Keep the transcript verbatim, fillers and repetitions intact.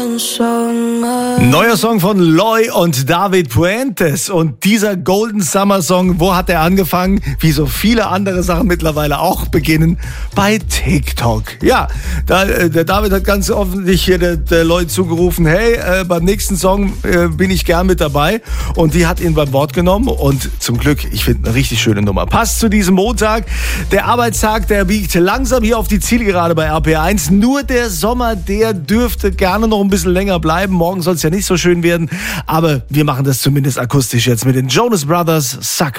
Neuer Song von Loy und David Puentes. Und dieser Golden Summer Song, wo hat er angefangen? Wie so viele andere Sachen mittlerweile auch beginnen, bei TikTok. Ja, da, der David hat ganz offensichtlich hier der, der Loy zugerufen, hey, äh, beim nächsten Song äh, bin ich gern mit dabei. Und die hat ihn beim Wort genommen. Und zum Glück, ich finde, eine richtig schöne Nummer. Passt zu diesem Montag. Der Arbeitstag, der biegt langsam hier auf die Zielgerade bei R P R eins. Nur der Sommer, der dürfte gerne noch ein bisschen länger bleiben. Morgen soll es ja nicht so schön werden, aber wir machen das zumindest akustisch jetzt mit den Jonas Brothers, Sucker.